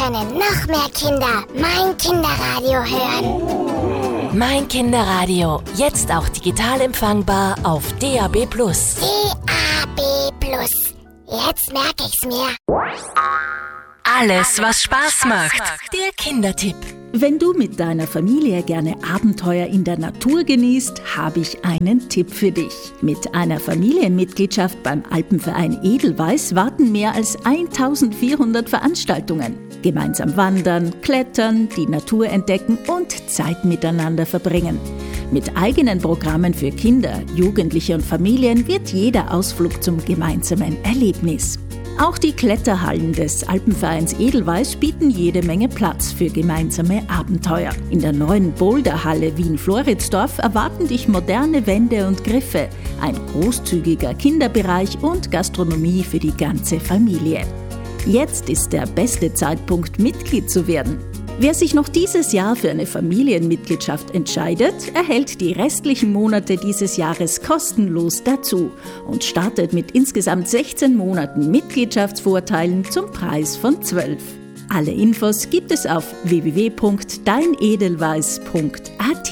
können noch mehr Kinder Mein Kinderradio hören. Mein Kinderradio, jetzt auch digital empfangbar auf DAB+. DAB+. Jetzt merke ich's mir. Alles, was Spaß macht. Der Kindertipp. Wenn du mit deiner Familie gerne Abenteuer in der Natur genießt, habe ich einen Tipp für dich. Mit einer Familienmitgliedschaft beim Alpenverein Edelweiß warten mehr als 1400 Veranstaltungen. Gemeinsam wandern, klettern, die Natur entdecken und Zeit miteinander verbringen. Mit eigenen Programmen für Kinder, Jugendliche und Familien wird jeder Ausflug zum gemeinsamen Erlebnis. Auch die Kletterhallen des Alpenvereins Edelweiß bieten jede Menge Platz für gemeinsame Abenteuer. In der neuen Boulderhalle Wien-Floridsdorf erwarten dich moderne Wände und Griffe, ein großzügiger Kinderbereich und Gastronomie für die ganze Familie. Jetzt ist der beste Zeitpunkt, Mitglied zu werden. Wer sich noch dieses Jahr für eine Familienmitgliedschaft entscheidet, erhält die restlichen Monate dieses Jahres kostenlos dazu und startet mit insgesamt 16 Monaten Mitgliedschaftsvorteilen zum Preis von 12. Alle Infos gibt es auf www.deinedelweiß.at.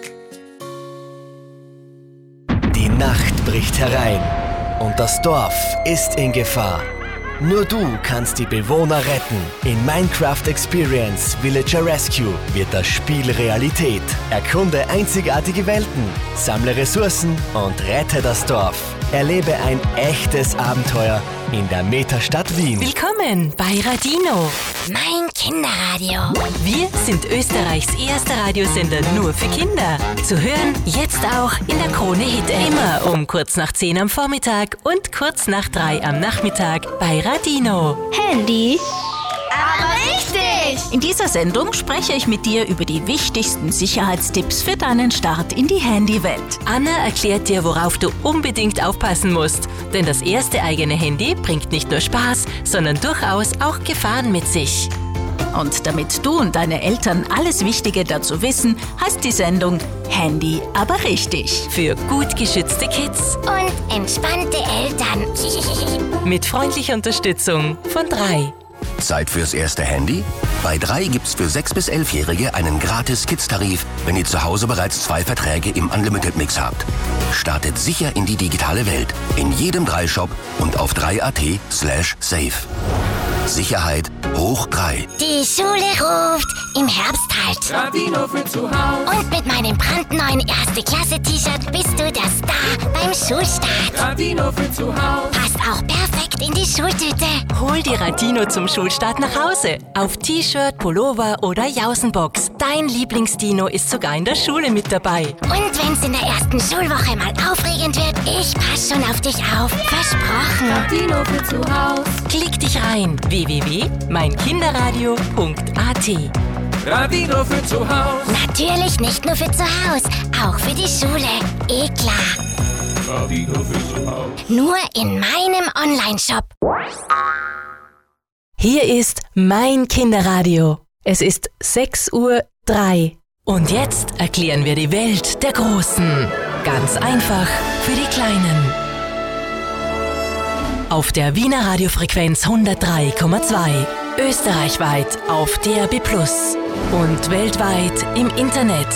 Die Nacht bricht herein und das Dorf ist in Gefahr. Nur du kannst die Bewohner retten. In Minecraft Experience Villager Rescue wird das Spiel Realität. Erkunde einzigartige Welten, sammle Ressourcen und rette das Dorf. Erlebe ein echtes Abenteuer in der Metastadt Wien. Willkommen bei Radino. Mein Kinderradio. Wir sind Österreichs erster Radiosender nur für Kinder. Zu hören jetzt auch in der Krone Hit App. Immer um kurz nach 10 am Vormittag und kurz nach 3 am Nachmittag bei Radino. Handy. Aber richtig! In dieser Sendung spreche ich mit dir über die wichtigsten Sicherheitstipps für deinen Start in die Handywelt. Anna erklärt dir, worauf du unbedingt aufpassen musst. Denn das erste eigene Handy bringt nicht nur Spaß, sondern durchaus auch Gefahren mit sich. Und damit du und deine Eltern alles Wichtige dazu wissen, heißt die Sendung Handy aber richtig. Für gut geschützte Kids Und entspannte Eltern. mit freundlicher Unterstützung von 3. Zeit fürs erste Handy? Bei 3 gibt's für 6- bis 11-Jährige einen gratis Kids-Tarif, wenn ihr zu Hause bereits 2 Verträge im Unlimited-Mix habt. Startet sicher in die digitale Welt. In jedem 3-Shop und auf 3.at/safe. Sicherheit hoch 3. Die Schule ruft. Im Herbst halt. Radino für zu Hause. Und mit meinem brandneuen Erste-Klasse-T-Shirt bist du der Star beim Schulstart. Radino für zu Hause. Passt auch perfekt in die Schultüte. Hol die Radino zum Schulstart nach Hause. Auf T-Shirt, Pullover oder Jausenbox. Dein Lieblingsdino ist sogar in der Schule mit dabei. Und wenn's in der ersten Schulwoche mal aufregend wird, ich pass schon auf dich auf. Versprochen. Radino für zu Hause. Klick dich rein. www.meinkinderradio.at. Radino für zu Hause. Natürlich nicht nur für zu Hause, auch für die Schule. Eh klar. Radino für zu Hause. Nur in meinem Online-Shop. Hier ist Mein Kinderradio. Es ist 6:03 Uhr. Und jetzt erklären wir die Welt der Großen. Ganz einfach für die Kleinen. Auf der Wiener Radiofrequenz 103,2. Österreichweit auf DAB+ und weltweit im Internet.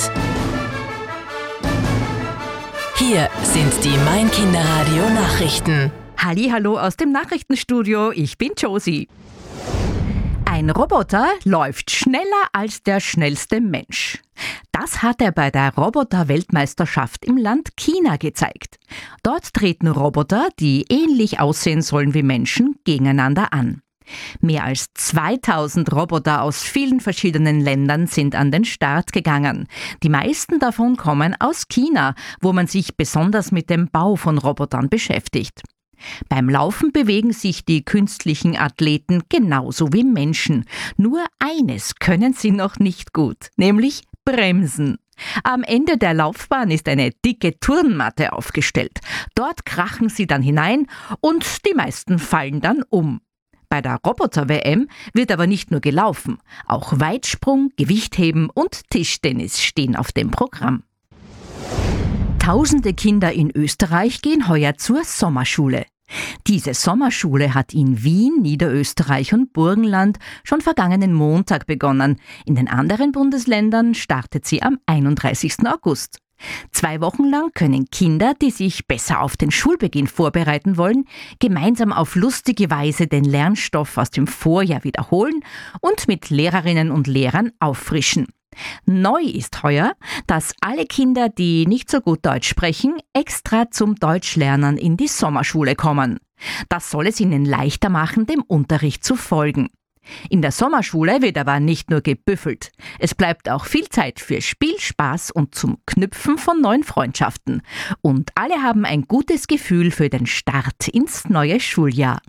Hier sind die Mein Kinderradio Nachrichten. Hallihallo aus dem Nachrichtenstudio, ich bin Josie. Ein Roboter läuft schneller als der schnellste Mensch. Das hat er bei der Roboter-Weltmeisterschaft im Land China gezeigt. Dort treten Roboter, die ähnlich aussehen sollen wie Menschen, gegeneinander an. Mehr als 2000 Roboter aus vielen verschiedenen Ländern sind an den Start gegangen. Die meisten davon kommen aus China, wo man sich besonders mit dem Bau von Robotern beschäftigt. Beim Laufen bewegen sich die künstlichen Athleten genauso wie Menschen. Nur eines können sie noch nicht gut, nämlich bremsen. Am Ende der Laufbahn ist eine dicke Turnmatte aufgestellt. Dort krachen sie dann hinein und die meisten fallen dann um. Bei der Roboter-WM wird aber nicht nur gelaufen. Auch Weitsprung, Gewichtheben und Tischtennis stehen auf dem Programm. Tausende Kinder in Österreich gehen heuer zur Sommerschule. Diese Sommerschule hat in Wien, Niederösterreich und Burgenland schon vergangenen Montag begonnen. In den anderen Bundesländern startet sie am 31. August. 2 Wochen lang können Kinder, die sich besser auf den Schulbeginn vorbereiten wollen, gemeinsam auf lustige Weise den Lernstoff aus dem Vorjahr wiederholen und mit Lehrerinnen und Lehrern auffrischen. Neu ist heuer, dass alle Kinder, die nicht so gut Deutsch sprechen, extra zum Deutschlernen in die Sommerschule kommen. Das soll es ihnen leichter machen, dem Unterricht zu folgen. In der Sommerschule wird aber nicht nur gebüffelt. Es bleibt auch viel Zeit für Spiel, Spaß und zum Knüpfen von neuen Freundschaften. Und alle haben ein gutes Gefühl für den Start ins neue Schuljahr.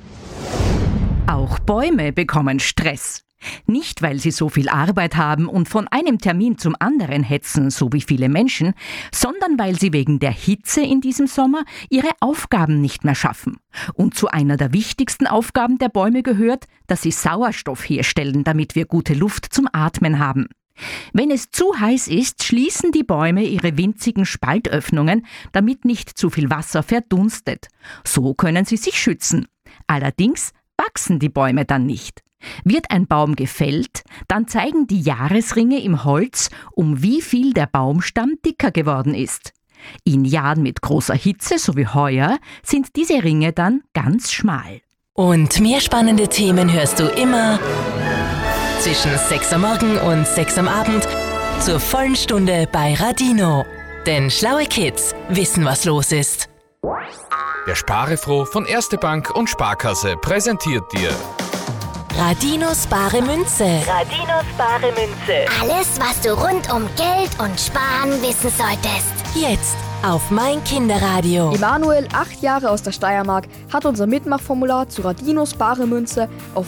Auch Bäume bekommen Stress. Nicht, weil sie so viel Arbeit haben und von einem Termin zum anderen hetzen, so wie viele Menschen, sondern weil sie wegen der Hitze in diesem Sommer ihre Aufgaben nicht mehr schaffen. Und zu einer der wichtigsten Aufgaben der Bäume gehört, dass sie Sauerstoff herstellen, damit wir gute Luft zum Atmen haben. Wenn es zu heiß ist, schließen die Bäume ihre winzigen Spaltöffnungen, damit nicht zu viel Wasser verdunstet. So können sie sich schützen. Allerdings wachsen die Bäume dann nicht. Wird ein Baum gefällt, dann zeigen die Jahresringe im Holz, um wie viel der Baumstamm dicker geworden ist. In Jahren mit großer Hitze, so wie heuer, sind diese Ringe dann ganz schmal. Und mehr spannende Themen hörst du immer zwischen 6 am Morgen und 6 am Abend zur vollen Stunde bei Radino. Denn schlaue Kids wissen, was los ist. Der Sparefroh von Erste Bank und Sparkasse präsentiert dir Radinos bare Münze. Radinos bare Münze. Alles, was du rund um Geld und Sparen wissen solltest. Jetzt auf mein Kinderradio. Emanuel, 8 Jahre aus der Steiermark, hat unser Mitmachformular zu Radinos bare Münze auf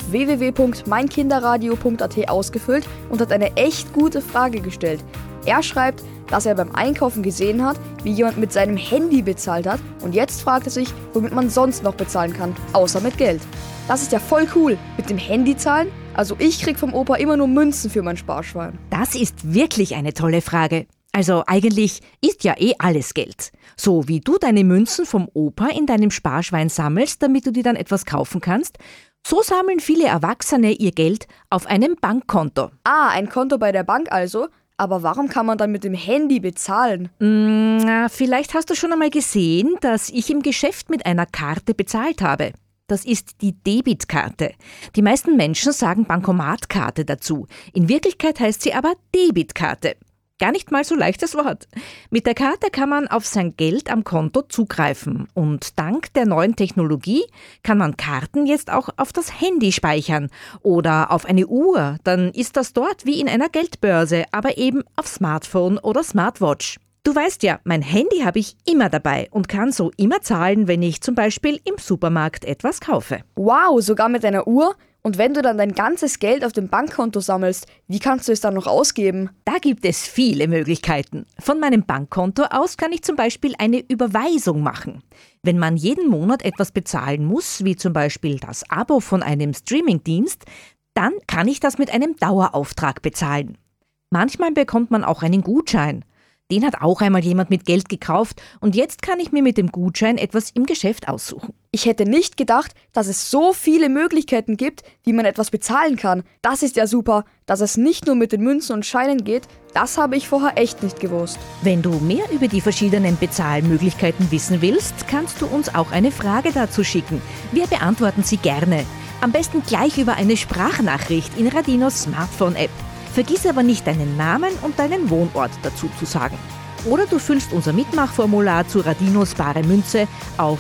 www.meinkinderradio.at ausgefüllt und hat eine echt gute Frage gestellt. Er schreibt, dass er beim Einkaufen gesehen hat, wie jemand mit seinem Handy bezahlt hat und jetzt fragt er sich, womit man sonst noch bezahlen kann, außer mit Geld. Das ist ja voll cool, mit dem Handy zahlen. Also ich krieg vom Opa immer nur Münzen für mein Sparschwein. Das ist wirklich eine tolle Frage. Also eigentlich ist ja alles Geld. So wie du deine Münzen vom Opa in deinem Sparschwein sammelst, damit du dir dann etwas kaufen kannst, so sammeln viele Erwachsene ihr Geld auf einem Bankkonto. Ah, ein Konto bei der Bank also? Aber warum kann man dann mit dem Handy bezahlen? Vielleicht hast du schon einmal gesehen, dass ich im Geschäft mit einer Karte bezahlt habe. Das ist die Debitkarte. Die meisten Menschen sagen Bankomatkarte dazu. In Wirklichkeit heißt sie aber Debitkarte. Gar nicht mal so leichtes Wort. Mit der Karte kann man auf sein Geld am Konto zugreifen. Und dank der neuen Technologie kann man Karten jetzt auch auf das Handy speichern oder auf eine Uhr. Dann ist das dort wie in einer Geldbörse, aber eben auf Smartphone oder Smartwatch. Du weißt ja, mein Handy habe ich immer dabei und kann so immer zahlen, wenn ich zum Beispiel im Supermarkt etwas kaufe. Wow, sogar mit einer Uhr? Und wenn du dann dein ganzes Geld auf dem Bankkonto sammelst, wie kannst du es dann noch ausgeben? Da gibt es viele Möglichkeiten. Von meinem Bankkonto aus kann ich zum Beispiel eine Überweisung machen. Wenn man jeden Monat etwas bezahlen muss, wie zum Beispiel das Abo von einem Streamingdienst, dann kann ich das mit einem Dauerauftrag bezahlen. Manchmal bekommt man auch einen Gutschein. Den hat auch einmal jemand mit Geld gekauft und jetzt kann ich mir mit dem Gutschein etwas im Geschäft aussuchen. Ich hätte nicht gedacht, dass es so viele Möglichkeiten gibt, wie man etwas bezahlen kann. Das ist ja super, dass es nicht nur mit den Münzen und Scheinen geht. Das habe ich vorher echt nicht gewusst. Wenn du mehr über die verschiedenen Bezahlmöglichkeiten wissen willst, kannst du uns auch eine Frage dazu schicken. Wir beantworten sie gerne. Am besten gleich über eine Sprachnachricht in Radinos Smartphone-App. Vergiss aber nicht deinen Namen und deinen Wohnort dazu zu sagen. Oder du füllst unser Mitmachformular zu Radinos bare Münze auf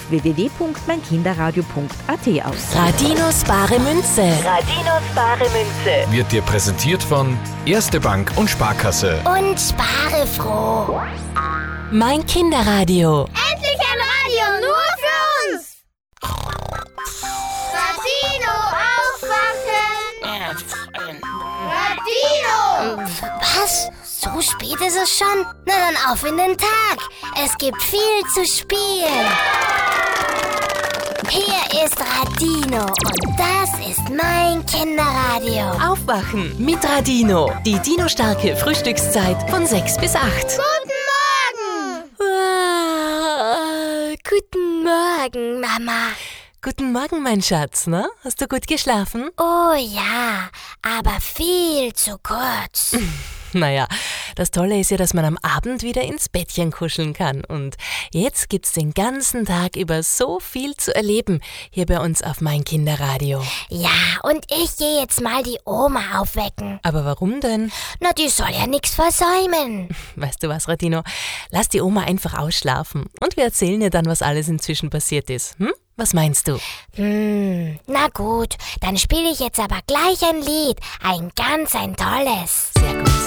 www.meinkinderradio.at aus. Radinos bare Münze. Radinos bare Münze. wird dir präsentiert von Erste Bank und Sparkasse. Und spare froh. Mein Kinderradio. Endlich ein Radio nur für uns. Radino aufwachen. Radino. Was? So spät ist es schon? Na dann auf in den Tag. Es gibt viel zu spielen. Hier ist Radino und das ist mein Kinderradio. Aufwachen mit Radino. Die Dino-starke Frühstückszeit von 6 bis 8. Guten Morgen. Guten Morgen. Morgen, Mama. Guten Morgen, mein Schatz, ne? Hast du gut geschlafen? Oh ja, aber viel zu kurz. Naja, das Tolle ist ja, dass man am Abend wieder ins Bettchen kuscheln kann. Und jetzt gibt's den ganzen Tag über so viel zu erleben hier bei uns auf mein Kinderradio. Ja, und ich gehe jetzt mal die Oma aufwecken. Aber warum denn? Na, die soll ja nichts versäumen. Weißt du was, Radino? Lass die Oma einfach ausschlafen. Und wir erzählen ihr dann, was alles inzwischen passiert ist. Was meinst du? Na gut, dann spiele ich jetzt aber gleich ein Lied. Ein tolles. Sehr gut.